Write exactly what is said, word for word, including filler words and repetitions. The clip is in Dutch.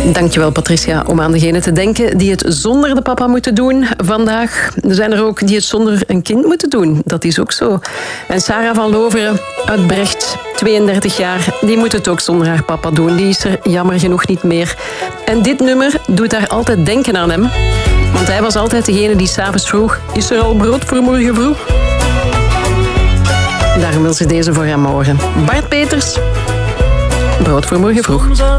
Dankjewel Patricia om aan degene te denken die het zonder de papa moeten doen vandaag. Er zijn er ook die het zonder een kind moeten doen. Dat is ook zo. En Sarah van Loveren uit Brecht, tweeëndertig jaar, die moet het ook zonder haar papa doen. Die is er jammer genoeg niet meer. En dit nummer doet haar altijd denken aan hem. Want hij was altijd degene die 's avonds vroeg: is er al brood voor morgen vroeg? Daarom wil ze deze voor hem horen. Bart Peters, brood voor morgen vroeg.